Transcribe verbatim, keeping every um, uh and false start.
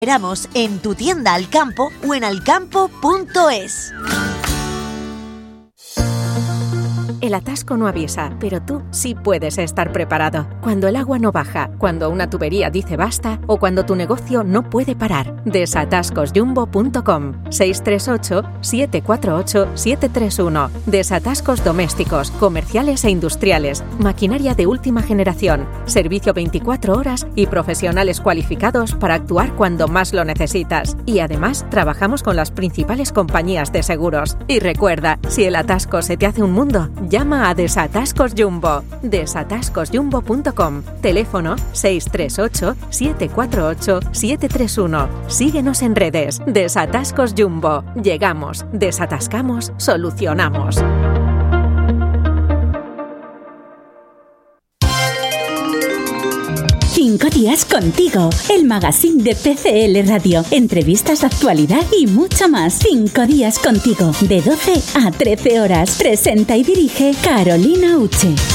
Esperamos en tu tienda Alcampo o en alcampo punto es. El atasco no avisa, pero tú sí puedes estar preparado. Cuando el agua no baja, cuando una tubería dice basta o cuando tu negocio no puede parar. desatascos jumbo punto com seis tres ocho, siete cuatro ocho, siete tres uno. Desatascos domésticos, comerciales e industriales. Maquinaria de última generación. Servicio veinticuatro horas y profesionales cualificados para actuar cuando más lo necesitas. Y además, trabajamos con las principales compañías de seguros. Y recuerda, si el atasco se te hace un mundo, llama a Desatascos Jumbo. desatascos jumbo punto com. Teléfono seis tres ocho, siete cuatro ocho, siete tres uno. Síguenos en redes. Desatascos Jumbo. Llegamos, desatascamos, solucionamos. Cinco días contigo, el magazine de P C L Radio, entrevistas de actualidad y mucho más. Cinco días contigo, de doce a trece horas. Presenta y dirige Carolina Uche.